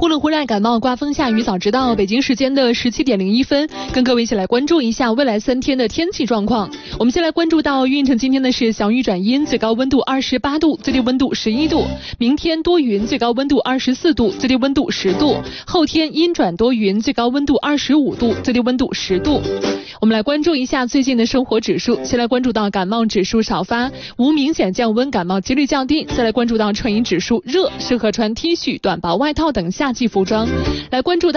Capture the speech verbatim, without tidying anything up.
冷忽热感冒刮风下雨早知道，北京时间的十七点零一分，跟各位一起来关注一下未来三天的天气状况。我们先来关注到运城今天的是小雨转阴，最高温度二十八度，最低温度十一度。明天多云，最高温度二十四度，最低温度十度。后天阴转多云，最高温度二十五度，最低温度十度。我们来关注一下最近的生活指数，先来关注到感冒指数少发，无明显降温，感冒几率较低。再来关注到穿衣指数热，适合穿 T 恤、短薄外套等夏季服装。来关注到